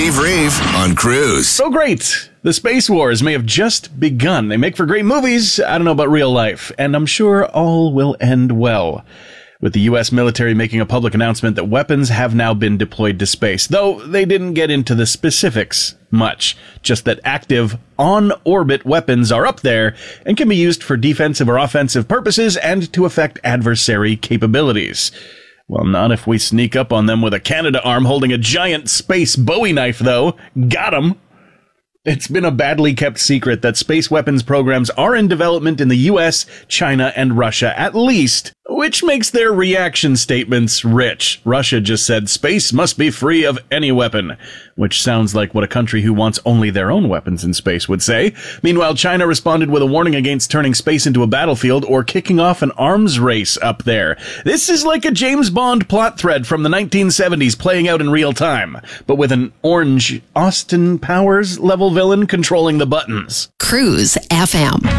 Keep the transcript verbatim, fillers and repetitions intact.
Steve Reeve on Cruise. So great. The Space Wars may have just begun. They make for great movies. I don't know about real life. And I'm sure all will end well, with the U S military making a public announcement that weapons have now been deployed to space, though they didn't get into the specifics much, just that active, on-orbit weapons are up there and can be used for defensive or offensive purposes and to affect adversary capabilities. Well, not if we sneak up on them with a Canadarm holding a giant space Bowie knife, though. Got 'em! It's been a badly kept secret that space weapons programs are in development in the U S, China, and Russia at least, which makes their reaction statements rich. Russia just said space must be free of any weapon, which sounds like what a country who wants only their own weapons in space would say. Meanwhile, China responded with a warning against turning space into a battlefield or kicking off an arms race up there. This is like a James Bond plot thread from the nineteen seventies playing out in real time, but with an orange Austin Powers level villain controlling the buttons. Cruise F M.